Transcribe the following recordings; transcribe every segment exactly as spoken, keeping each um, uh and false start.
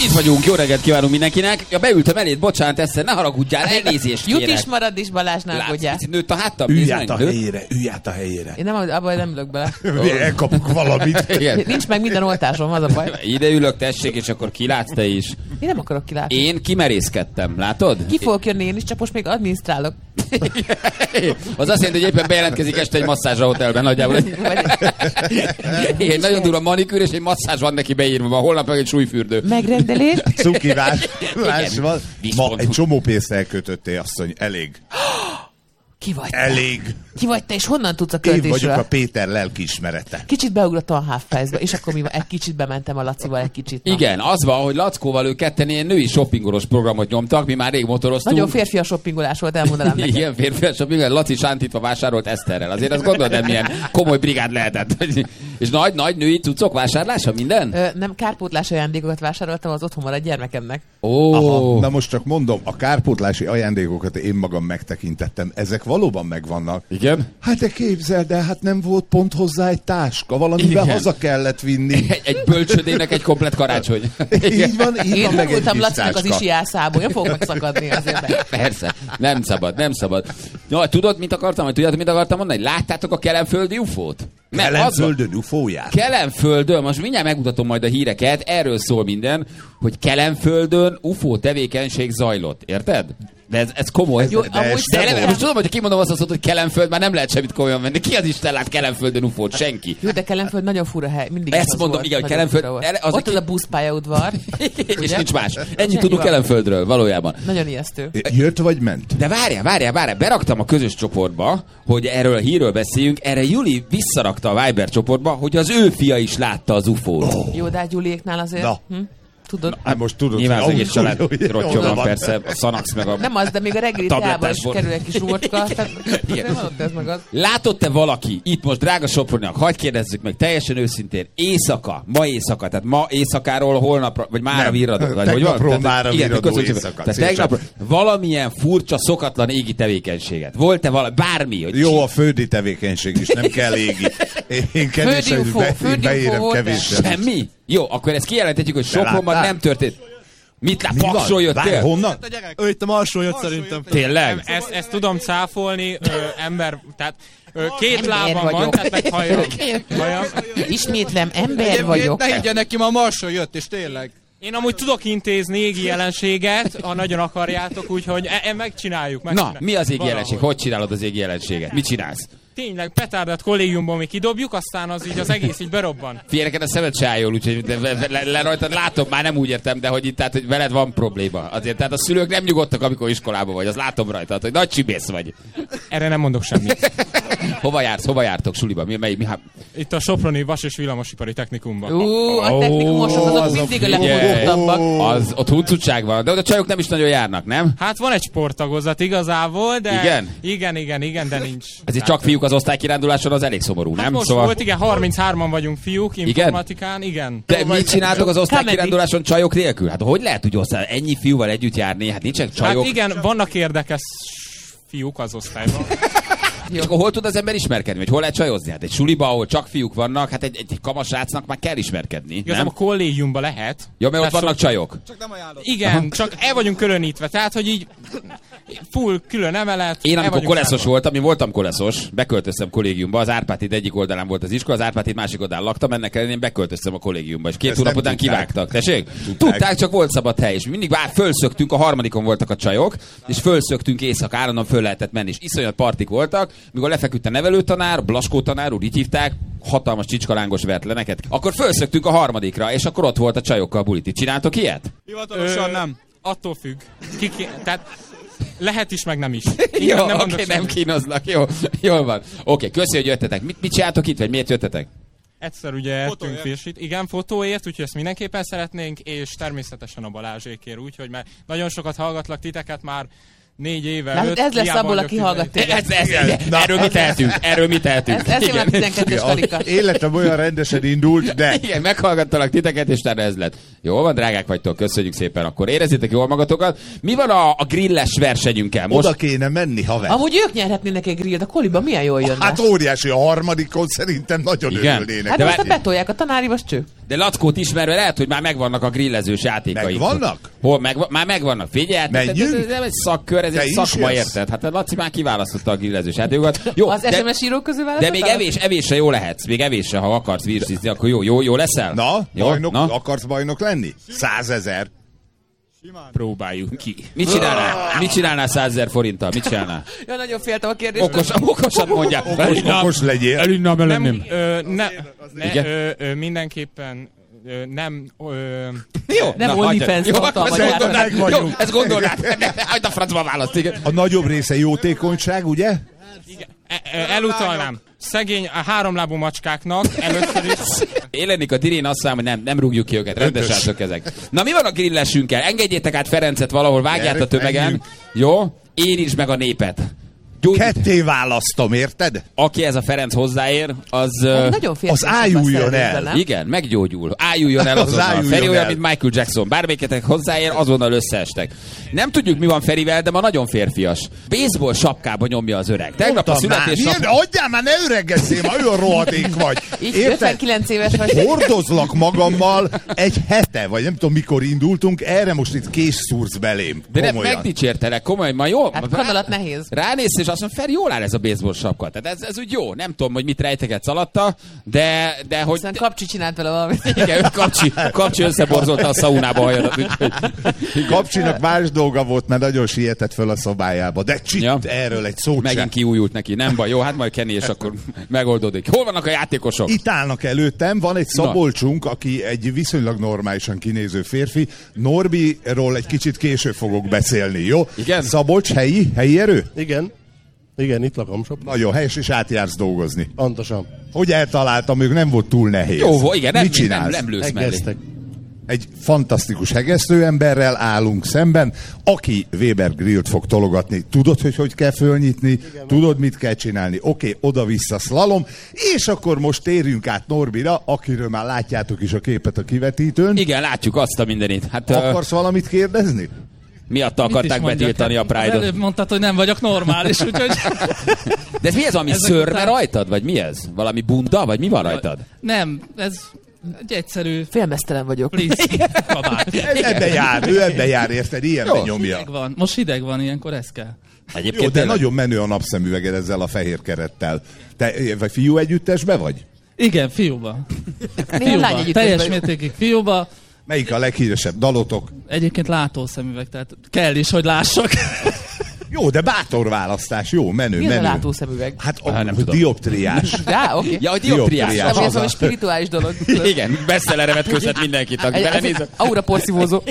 Itt vagyunk, jó reggelt kívánunk mindenkinek. Ja, beültem eléd, bocsánat, Eszter, ne haragudjál, elnézést kérek. Jut is, marad is, Balázs, ne aggódjál. Látsz, nőtt a háttam. Ülj át a helyére, ülj át a helyére. Én nem, abban nem ülök bele. Elkapok valamit. Igen. Nincs meg minden oltásom, az a baj. Ide ülök, tessék, és akkor kilátsz te is. Én nem akarok kilátni. Én kimerészkedtem, látod? Ki fogok jönni én is, csak most még adminisztrálok. Az azt jelenti, hogy éppen bejelentkezik este egy masszázs a hotelben nagyjából. Egy nagyon durva manikűr, és egy masszázs van neki beírva, holnap meg egy súlyfürdő. Megrendelés. Cuki, vás, vás van. Ma egy csomó pénzt elkötöttél, asszony, elég. Ki vagy te? Elég. Ki vagy te, és honnan tudsz a Én költésről? vagyok a Péter lelkiismerete. Kicsit beugrottam a Half-Price-ba, és akkor mi van? Egy kicsit bementem a Lacival, egy kicsit. Na. Igen, az van, hogy Lackóval ők ketten ilyen női shoppingolós programot nyomtak, mi már rég motoroztunk. Nagyon férfias shoppingolás volt, elmondanám neked. Igen, férfias shoppingolás, Laci sántítva vásárolt Eszterrel. Azért azt gondolod, nem milyen komoly brigád lehetett. És nagy, nagy női cuccok vásárlása, minden? Ö, nem, kárpótlás ajándékokat vásároltam az otthon maradt gyermekemnek. Ó. Aha, na most csak mondom, a kárpótlási ajándékokat én magam megtekintettem. Ezek valóban megvannak. Igen? Hát de képzeld el, hát nem volt pont hozzá egy táska, valamivel Igen. haza kellett vinni. Egy, egy bölcsödének egy komplet karácsony. Így van, így Én van, meg egy voltam kis Lacinak az táska. isiászából, én fogok megszakadni azért. Persze, nem szabad, nem szabad. No, tudod, mit akartam, vagy tudjátok, mit akartam mondani? Láttátok a kelenföldi ufót? Kelenföldön ufóját? Kelenföldön, most mindjárt megmutatom majd a híreket, erről szól minden, hogy Kelenföldön ufó tevékenység zajlott, érted? De ez, ez komoly. Jó, de amúgy de de eleve, most tudom, hogy kimondom azt, azt, hogy Kelenföld, már nem lehet semmit komolyan venni. Ki az Isten lát Kelenföldön ufót? Senki. Jó, de Kelenföld nagyon fura hely. Mindig Ezt is az mondom, volt, igen, hogy nagyon Kelenföld- fura volt. ele- az Ott a az ki- a buszpályaudvar. És Ugye? nincs más. Ennyit Ennyi tudunk van. Kelenföldről, valójában. Nagyon ijesztő. Jött vagy ment? De várjál, várjál, várjál, beraktam a közös csoportba, hogy erről a hírről beszéljünk, erre Juli visszarakta a Viber csoportba, hogy az ő fia is látta az ufót. Oh. Jó, de hát Gyuliéknál azért. Na. Hm? Tudod? Hát most tudod, Nyilván az hogy- egész család hogy- hogy- rottya hogy- van, van. persze, a Szanax meg a... Nem az, de még a reggeli teában Tablettás is bor. kerül egy kis rócska. Tehát nem adott ez meg az. Látott-e valaki, itt most drága Soproniak, hagyd kérdezzük meg teljesen őszintén, éjszaka, ma éjszaka, tehát ma éjszakáról holnapra, vagy mára Nem, virradó, vagy hogy van? tegnapról Tehát- mára igen, virradó köszönjük szépen. éjszaka, Tehát szívesen. tegnapról valamilyen furcsa, szokatlan égi tevékenységet. Volt-e valami, bármi? Hogy Jó, a földi tevékenység is, nem kell égi. Én kevéssel Földi ufó, be, földi ufó beérem volt-e? kevéssel. semmi? Jó, akkor ezt kijelenthetjük, hogy Sopronban láttál? nem történt. Mit lát, Mi van? Paksról Várj, jöttél? honnan? Ő itt a Marsról jött szerintem. Tényleg? Ezt, ezt tudom cáfolni, ö, ember, tehát ö, két Ember lábam van, vagyok. tehát meg hajam. hajam. Ismétlem, ember vagyok. Ne higgyen neki, ma a Marsról jött, és tényleg. Én amúgy tudok intézni égi jelenséget, ha nagyon akarjátok, úgyhogy e- e- megcsináljuk, Na, megcsináljuk. mi az égi Valahogy. jelenség? Hogy csinálod az égi jelenséget? Mit csinálsz? Tényleg, petárdát kollégiumból mi kidobjuk, aztán az így az egész így berobban. Figyelj, neked a szemed se áll jól, úgyhogy de, le, le, le rajtad látom, már nem úgy értem, de hogy itt, tehát, hogy veled van probléma. Azért, tehát a szülők nem nyugodtak, amikor iskolában vagy, az látom rajtad, hogy nagy csibész vagy. Erre nem mondok semmit. Hova jársz, hova jártok suliba? Mi, mely, mi, hát, Itt a Soproni Vas- és Villamosipari Technikumban. Ú, a technikumosok azok azok mindig a figyelj. leghozottabbak. az, ott huncutság van, de ott a csajok nem is nagyon járnak, nem? Hát van egy sporttagozat igazából, de... Igen? Igen, igen, igen, de nincs. Ezért Tehát- csak fiúk az osztálykiránduláson, az elég szomorú, Hát nem? most volt, igen, harminchárman vagyunk fiúk, informatikán, igen. De mit csináltok az Comedy. osztálykiránduláson csajok nélkül? Hát hogy lehet úgy osztály, ennyi fiúval együtt járni? Hát nincsenek csajok. Hát igen, vannak érdekes fiúk az osztályban. És akkor hol tud az ember ismerkedni? Vagy hol lehet csajozni? Hát egy suliba, ahol csak fiúk vannak, hát egy, egy kamasrácnak már kell ismerkedni, Igazából nem? a kollégiumban lehet. Ja, mert ott Tehát vannak sok- csajok. Igen, Aha. csak el vagyunk különítve, tehát hogy így full külön emelet. Én el amikor vagyunk koleszos zárva. voltam, én voltam koleszos, beköltöztem kollégiumba, az Árpád egyik oldalán volt az iskola, az Árpád másik oldalán laktam, ennek ellenére én beköltöztem a kollégiumba, és két Ezt hónap nem után tudták. kivágtak. Tessék? Tudták. Tudták, csak volt szabad hely, és mi mindig bár fölszöktünk, a harmadikon voltak a csajok, és fölszöktünk éjszaka, állandóan föl lehetett menni, és iszonyat partik voltak, mikor lefeküdt a nevelőtanár, Blaskó tanár úr, így hívták, hatalmas csicskalángos vert le neked. Akkor fölszöktünk a harmadikra, és akkor ott volt a csajokkal bulit. Ti csináltok ilyet? Hivatalosan Ö, nem. Attól függ. Ki, ki, tehát lehet is, meg nem is. Jó, Inkább oké, mondok nem semmit. kínozlak, jó, jól van. Oké, köszi, hogy jöttetek. Mit, mit csináltok itt, vagy miért jöttetek? Egyszer ugye ettünk Fotóért. firsit. Igen, fotóért, úgyhogy ezt mindenképpen szeretnénk, és természetesen a Balázsékért, úgyhogy mert nagyon sokat hallgatlak titeket már négy éve. Hát öt, ez lesz hiába abból, vagyok aki tizenegy. hallgat téged. Ez, ez, erről mi tehetünk, erről mi tehetünk. Ez, ez jön a tizenkettes karika. Életem olyan rendesen indult, de Igen, meghallgattalak titeket, és utána ez lett. Jól van, drágák vagytok, köszönjük szépen, akkor érezzétek jól magatokat. Mi van a, a grilles versenyünkkel most? oda kéne menni, haver. Amúgy ők nyerhetnének egy grillt, a koliba milyen jól jönne. Hát óriási, a harmadikon szerintem nagyon Igen. örülnének. Hát de most várj- a betolják a tanári, most cső. De Lackót ismerve lehet, hogy már megvannak a grillezős játékaik. Megvannak? Hol? Meg, már megvannak. Figyelj, hát ez, ez, ez nem egy szakkör, ez Te egy is szakma, jössz? érted? Hát a Laci már kiválasztotta a grillezős játékokat. Jó, Az de, es em es írók közül de választottál? még evés, evésre jó lehetsz. Még evésre, ha akarsz virsizni, akkor jó, jó, jó leszel? Na, jó? bajnok, Na? akarsz bajnok lenni? Százezer. Próbáljuk ki. Mit csinálnál? Mit csinálnál százezer forinttal? Mit csinálnál? Ja, nagyon féltem a kérdést. Okos, okosan mondja. Okos, okos legyél. Elinnám Nem, ö, ne, ne, Igen? ö, ö, mindenképpen ö, nem... Ö, Jó, Nem na, OnlyFans hagyjad. Jó, tartalma ezt gyártó. gondolnád, Meg vagyunk. jó, ezt gondolnád. Ne, hagyd a francba választ, igen. A nagyobb része jótékonyság, ugye? e- ö, elutalnám. Szegény a háromlábú macskáknak először is... Én lennék a dirén, azt mondom, hogy nem, nem rúgjuk ki őket, rendes Ötös. srácok ezek. Na mi van a grillesünkkel? Engedjétek át Ferencet valahol, vágját Gyere, a tömegen. menjünk. Jó? Érintsd meg a népet. Gyógyít. Ketté választom, érted? Aki ez a Ferenc hozzáér, az... ö, Nagyon féltem. az ájuljon el. igen, meggyógyul. Ájuljon el Az azonnal. ájuljon Feri olyan, el. mint Michael Jackson. Bármelyiketek hozzáér, azonnal összeestek. Nem tudjuk, mi van Ferivel, de ma nagyon férfias. Baseball sapkába nyomja az öreg. Tegnap a Mondtam már, születésnap... milyen- Adjál már, ne öregezzél, már olyan rohadék vagy. Így Érted? ötvenkilenc éves vagy. Hordozlak magammal egy hete, vagy nem tudom mikor indultunk, erre most itt kés szúrsz belém. De nem, Komolyan. megdicsértelek, komolyan, ma jó? Hát kanalat nehéz. Ránézsz, és azt mondja, Feri, jól áll ez a baseball sapka. Tehát ez, ez úgy jó. Nem tudom, hogy mit rejtegetsz alatta, de, de hogy... Aztán Kapcsi csinált vele valamit. Igen, ő kapcsi, kapcsi összeborzolta a szaunába a hajadat. úgyhogy- Kapcsinak más dolga volt, mert nagyon sietett föl a szobájába. De csitt Ja. erről egy szót Megint sem. kiújult neki. Nem baj, jó, hát majd Kenny, és akkor megoldódik. Hol vannak a játékosok? Itt állnak előttem, van egy Szabolcsunk, aki egy viszonylag normálisan kinéző férfi. Norbiról egy kicsit később fogok beszélni, jó? Igen? Szabolcs, helyi, helyi erő? Igen. Igen, itt lakom sok. Nagyon helyes, és átjársz dolgozni. Pontosan. Hogy eltaláltam, ők nem volt túl nehéz. Jó, igen, nem, Mit nem, csinálsz? nem lősz mellé. Egeztek. Egy fantasztikus hegesztő emberrel állunk szemben, aki Weber Grillt fog tologatni. Tudod, hogy hogy kell fölnyitni? Igen, tudod, mit kell csinálni? Oké, okay, oda-vissza szlalom, és akkor most térjünk át Norbira, akiről már látjátok is a képet a kivetítőn. Igen, látjuk azt a mindenit. Hát Akarsz uh, valamit kérdezni? miatta akarták betiltani a Az Pride-ot. előbb mondtad, hogy nem vagyok normális, úgyhogy De ez mi ez, ami Ezek szörme után- rajtad? Vagy mi ez? Valami bunda? Vagy mi van rajtad? nem, ez egy egyszerű Félmeztelen vagyok. please kabát. Ebbe jár, ő ebbe jár, érted? Ilyenbe nyomja. Hideg van, most hideg van, ilyenkor ez kell. Egyébként Jó, de tényleg? nagyon menő a napszemüveged ezzel a fehér kerettel. Te vagy fiú együttesbe vagy? Igen, fiúba. Néha lány Fiúba. együtt Teljes vagyok. mértékig fiúba. Melyik a leghíresebb dalotok? Egyébként látószemüveg, tehát kell is, hogy lássak. Jó, de bátor választás, jó, menő, Mi az a menő. látószemüveg? Hát a Hát nem tudom. dioptriás. Já, oké. Ja, hogy Dioptriás. dioptriás. Nem, hogy ez az a- valami spirituális dolog. Igen, bestselleremet köszönt mindenkit, aki Egy- belenézett. Aura porszívózó.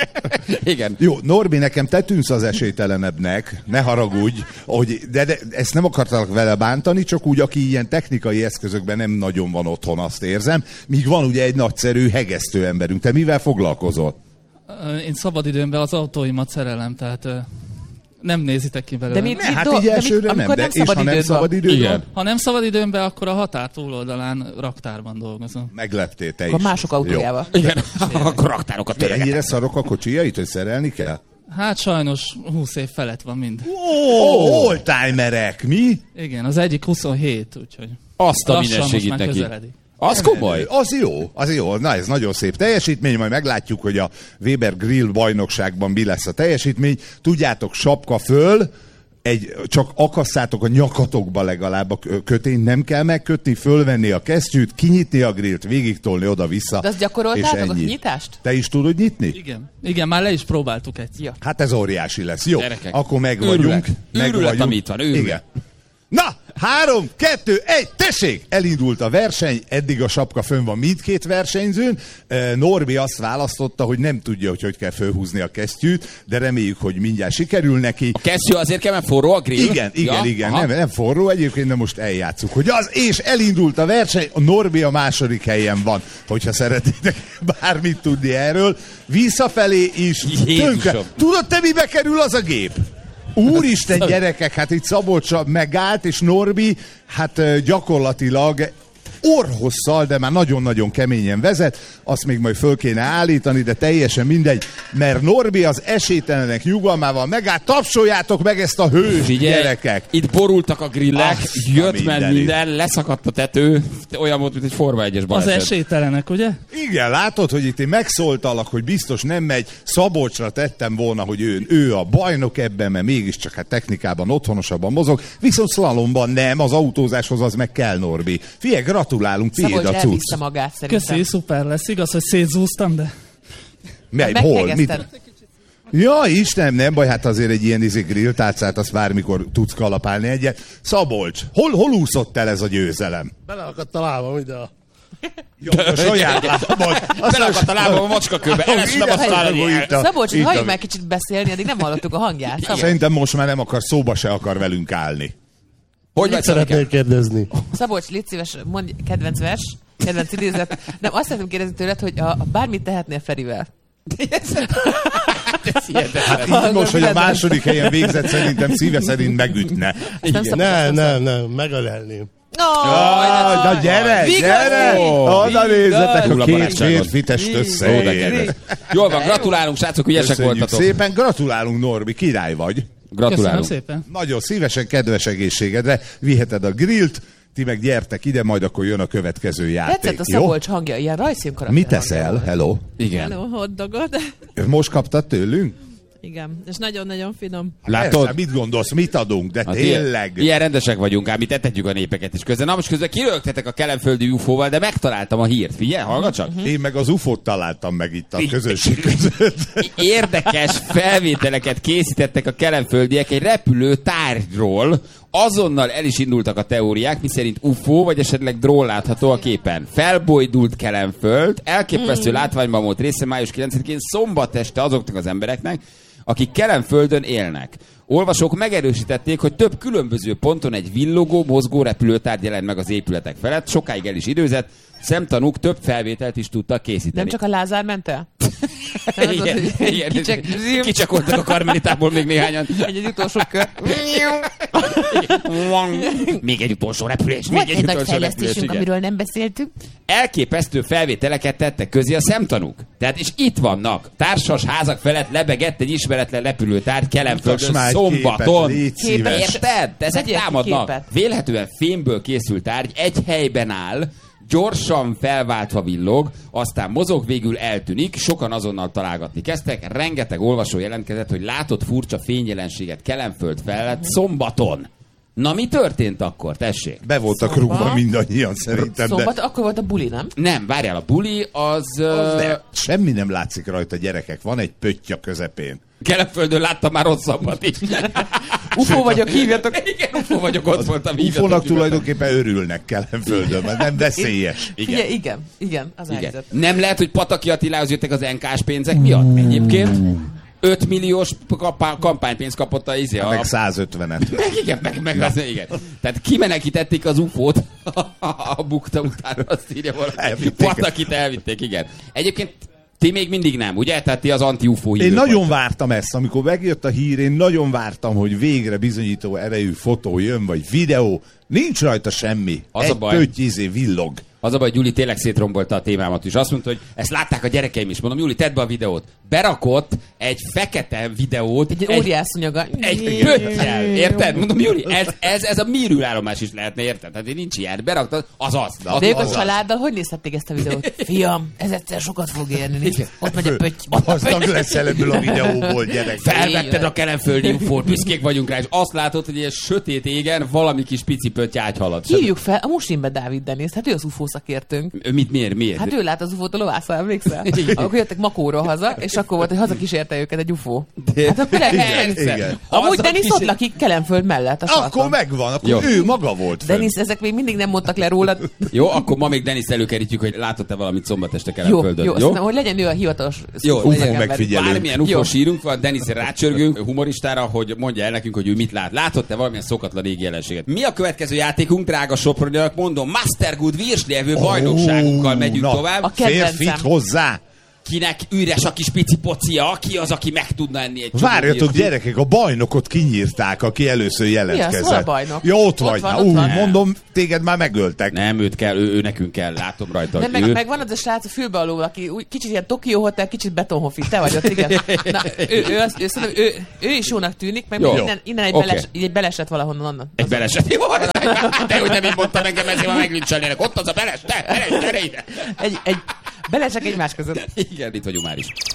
Igen. Jó, Norbi, nekem te tűnsz az esélytelenebbnek, ne haragudj, hogy, de, de ezt nem akartalak vele bántani, csak úgy, aki ilyen technikai eszközökben nem nagyon van otthon, azt érzem, míg van ugye egy nagyszerű hegesztő emberünk. Te mivel foglalkozol? Én szabadidőmben az autóimat szerelem, tehát ö, nem nézitek ki belőle. De mi- Ne, hát do- így de mit- elsőre nem, amikor de nem és ha szabad nem időd van? szabad időd Igen. van, Ha nem szabadidőmben, akkor a határ túloldalán raktárban dolgozom. megleptél te Akkor is. mások autójával. Igen, akkor raktárokat Jó. töreget. Ennyire szarok a kocsijait, hogy szerelni kell? Hát sajnos húsz év felett van mind. Ó, oldtimerek, mi? Igen, az egyik huszonhét, úgyhogy Azt a lassan minden most segít már neki. közeledik. Az komoly. Az jó, az jó, na ez nagyon szép teljesítmény, majd meglátjuk, hogy a Weber Grill bajnokságban mi lesz a teljesítmény. Tudjátok, sapka föl, egy, csak akasszátok a nyakatokba legalább a kö- kötényt, nem kell megkötni, fölvenni a kesztyűt, kinyitni a grillt, végigtolni oda-vissza. De azt gyakoroltátok, és a ennyi. nyitást? Te is tudod nyitni? Igen, igen, már le is próbáltuk egyszer. Ja. Hát ez óriási lesz. Jó, Gyerekek, akkor meg őrület. vagyunk. Meg Őrület, vagyunk. ami itt van, őrület. Igen. Na, három, kettő, egy, tessék! Elindult a verseny, eddig a sapka fönn van mindkét versenyzőn. Eh, Norbi azt választotta, hogy nem tudja, hogy hogy kell fölhúzni a kesztyűt, de reméljük, hogy mindjárt sikerül neki. A kesztyű azért kell, mert forró a grill? Igen, igen, Ja? igen, Aha. nem, nem forró egyébként, de most eljátszuk, hogy az, és elindult a verseny, a Norbi a második helyen van, hogyha szeretnétek bármit tudni erről. Visszafelé is Jézusom. tönkre. Tudod te, mibe kerül az a gép? Úristen, gyerekek, hát itt Szabolcsa megállt, és Norbi, hát ö, gyakorlatilag orrhosszal, de már nagyon-nagyon keményen vezet, azt még majd föl kéne állítani, de teljesen mindegy, mert Norbi az esélytelenek nyugalmával megállt, tapsoljátok meg ezt a hős, Figyelj, gyerekek! Itt borultak a grillek, Azt jött a meg mindenit. minden, leszakadt a tető, olyan volt, mint egy Forma egyes Az baleset. esélytelenek, ugye? Igen, látod, hogy itt én megszóltalak, hogy biztos nem megy, Szabolcsra tettem volna, hogy ő, ő a bajnok ebben, mert mégiscsak hát technikában otthonosabban mozog, viszont szlalomban nem, az autózáshoz az meg kell, Norbi. Figyelj, gratulálunk, tiéd Szabolcs a cucc. elviszte magát szerintem. Köszi, szuper lesz. Igaz, hogy szétzúztam, de... Mely, hol? Mit? Meghegezted. Ja, Istenem, nem baj, hát azért egy ilyen izé grilltárcát, azt bármikor tudsz kalapálni egyet. Szabolcs, hol, hol úszott el ez a győzelem? Beleakadt a lábam ide a... Jó, a saját lábad. Belakadt a lábam a macskakőbe, elestem a szállagóját. Szabolcs, halljuk meg kicsit beszélni, addig nem hallottuk a hangját. Szabolcs, Szerintem most már nem akar, szóba se akar velünk állni. Hogy Mit vagy szeretnél Szabolcs? kérdezni? Szabolcs, légy szíves, mondj kedvenc vers, kedvenc idézet. Nem, azt szeretném kérdezni tőled, hogy a, a bármit tehetnél Ferivel. Hát így most, hogy a második helyen végzett, szerintem szíve szerint megütne. Nem szabad, Nem, nem, nem, megölelném. Ah, na gyere, gyere! Oda nézzetek, a Nulla két barátságot. férfi test Ó, de összeér. kedves. Jól van, gratulálunk, srácok, ügyesek Köszönjük voltatok. szépen, gratulálunk, Norbi, király vagy. Köszönöm Gratulálunk. szépen. Nagyon szívesen, kedves egészségedre viheted a grillt, ti meg gyertek ide, majd akkor jön a következő játék. Tetszett a Jó? Szabolcs hangja, ilyen rajzfilm karakter. Mit teszel? Hello? Igen. Hello, hotdogot. Most kaptad tőlünk? Igen, és nagyon-nagyon finom. Látod? Persze, mit gondolsz, mit adunk, de Hát tényleg. Ilyen, ilyen rendesek vagyunk, ám mi tettetjük a népeket is közben. Na most közben kirögtetek a kelenföldi ufóval, de megtaláltam a hírt. Figyelj, hallgat csak. Én meg az ufót találtam meg itt a közösség között. Érdekes felvételeket készítettek a kelenföldiek egy repülő tárgyról. Azonnal el is indultak a teóriák, miszerint ufó, vagy esetleg drón látható a képen. Felbojdult Kelenföld, elképesztő mm. látványban volt része május kilencedikén szombat este azoknak az embereknek, akik Kelenföldön élnek. Olvasók megerősítették, hogy több különböző ponton egy villogó, mozgó repülőtárgy jelent meg az épületek felett, sokáig el is időzett, szemtanúk több felvételt is tudtak készíteni. Nem csak a Lázár ment el? igen, igen, Kicsek, kicsakoltak a karmelitából még néhányan. egy, egy utolsó kör. Még egy utolsó repülés, még Volt egy egy nagy utolsó repülés, fejlesztésünk, igen. amiről nem beszéltünk. Elképesztő felvételeket tettek közé a szemtanúk. Tehát, és itt vannak. Társas házak felett lebegett egy ismeretlen repülőtárgy Kelenföldön Mutasd már egy szombaton. képet, légy szíves. Érted? Ezek Vegyél ki támadnak. képet. Vélhetően fémből készült tárgy egy helyben áll, gyorsan felváltva villog, aztán mozog, végül eltűnik, sokan azonnal találgatni kezdtek, rengeteg olvasó jelentkezett, hogy látott furcsa fényjelenséget Kelenföld felett szombaton. Na mi történt akkor? Tessék. Be voltak Szombat. rúgva mindannyian szerintem, Szombat, de akkor volt a buli, nem? Nem, várjál, a buli az... az Uh, nem. Semmi nem látszik rajta, gyerekek. Van egy pötty a közepén. Kelenföldön láttam már rosszabbat is. Ufó vagyok, hívjatok. Igen, ufó vagyok, ott voltam. hívjatok Ufónak nyugodtan. tulajdonképpen örülnek Kelenföldön, mert nem veszélyes. Igen. Igen, igen, igen, az a Igen. helyzet. Nem lehet, hogy Pataki Attilához jöttek az en ká-s pénzek miatt? Egyébként öt milliós kapá- kampánypénzt kapott a izé. A... Meg százötvenet. Meg igen, meg, meg az, igen. Tehát kimenekítették az ufót a bukta után, azt írja valaki. Elvitték. Patakit elvitték, igen. Egyébként ti még mindig nem, ugye? Tehát ti az anti-ufó Én hívők nagyon vagytok. vártam ezt, amikor megjött a hír, én nagyon vártam, hogy végre bizonyító erejű fotó jön, vagy videó. Nincs rajta semmi. Az Egy a baj. pötty izé villog. Az a baj, Gyuri tényleg szétrombolta a témámat is. Azt mondta, hogy ezt látták a gyerekeim is. Mondom, Gyuri, tedd be a videót. Berakott egy fekete videót. Egy, egy óriászonyaga. Egy pöttyel, érted? Mondom, Júli, ez, ez, ez a mérőállomás is lehetne, érted? Tehát nincs ilyen, beraktad, az az. az, De ők az, a az. családdal hogy nézhették ezt a videót? Fiam, ez egyszer sokat fog érni. Nézd, ott megy a pötty. Gazdag leszel ebből a videóból, gyerek. Felvetted a kelenföldi ufót, büszkék vagyunk rá, és azt látod, hogy egy sötét égen valami kis pici pötty ágyhalad. Hívjuk fel a Musimbe Dávid Deniszt, hát ő az ufó szakértőnk. Mit, miért, miért? Hát ő lát az ufót a lovászal, emlékszel? Igen. Akkor jöttek Makóról haza, és akkor volt, hogy hazakísérte őket egy ufó. De- Hát akkor lehet, Igen, igen. amúgy Haza Denis kísér- ott lakik Kelenföld mellett a Akkor sarkon. megvan, akkor Jó. ő maga volt fenn. Denis, ezek még mindig nem mondtak le rólad. Jó, akkor ma még Deniszt előkerítjük, hogy látott-e valamit szombat este Jó, Kelenföldön. jó, azt hogy legyen ő a hivatalos Jó, szó- ufó ember. megfigyelő. Bármilyen Jó. ufós írunk van, Denisre rácsörgünk humoristára, hogy mondja el nekünk, hogy ő mit lát. Látott-e valamilyen szokatlan égi jelenséget? Mi a következő játékunk, drága Sopronyak? Mondom, Mastergood Virsli evő bajnokságunkkal megyünk na, tovább. A kedvencem. Férfit hozzá! Kinek üres a kis pici pocia, ki az, aki meg tudna enni egy csomó Várjatok, virtut? gyerekek, a bajnokot kinyírták, aki először jelentkezett. Hol a bajnok? Ja, ott, Ott vagy. van, Na, ott ú, van. mondom, téged már megöltek. Nem, őt kell, ő, ő nekünk kell, látom rajta, Nem, hogy meg, ő... meg van az a srác a fülbealul, aki úgy, kicsit ilyen Tokyo Hotel, kicsit Betonhoffi. Te vagy ott, igen. Na, ő, ő, az, ő, ő, ő, ő is jónak tűnik, meg Jó. innen, innen egy, Oké. beles, így egy belesett valahonnan onnan. Egy beleset. Jó, de hogy nem így mondta nekem, ezért már megvincselnének. Ott az a beles, te, beles, gyere ide. Egy, egy belesek egymás között. Igen, itt vagyunk már is.